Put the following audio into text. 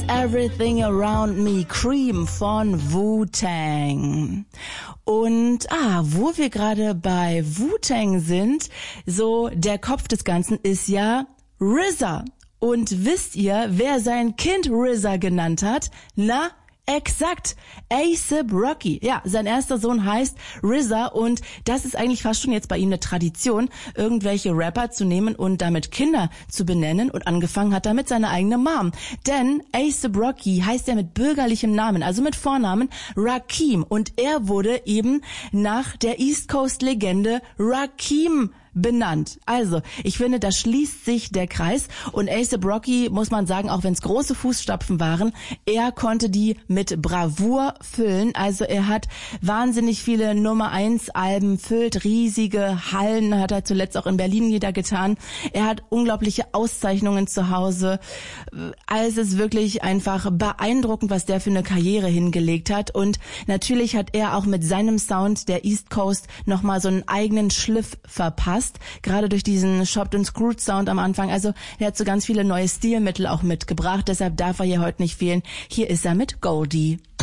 Everything Around Me, Cream von Wu-Tang. Und wo wir gerade bei Wu-Tang sind, so der Kopf des Ganzen ist ja RZA. Und wisst ihr, wer sein Kind RZA genannt hat? Na, exakt, A$AP Rocky. Ja, sein erster Sohn heißt RZA und das ist eigentlich fast schon jetzt bei ihm eine Tradition, irgendwelche Rapper zu nehmen und damit Kinder zu benennen, und angefangen hat damit seine eigene Mom. Denn A$AP Rocky heißt ja mit bürgerlichem Namen, also mit Vornamen Rakim, und er wurde eben nach der East Coast Legende Rakim benannt. Also, ich finde, da schließt sich der Kreis, und A$AP Rocky, muss man sagen, auch wenn es große Fußstapfen waren, er konnte die mit Bravour füllen. Also er hat wahnsinnig viele Nummer-1-Alben, füllt riesige Hallen, hat er zuletzt auch in Berlin wieder getan. Er hat unglaubliche Auszeichnungen zu Hause. Also es ist wirklich einfach beeindruckend, was der für eine Karriere hingelegt hat, und natürlich hat er auch mit seinem Sound der East Coast nochmal so einen eigenen Schliff verpasst. Gerade durch diesen Chopped and Screwed Sound am Anfang. Also er hat so ganz viele neue Stilmittel auch mitgebracht. Deshalb darf er hier heute nicht fehlen. Hier ist er mit Goldie.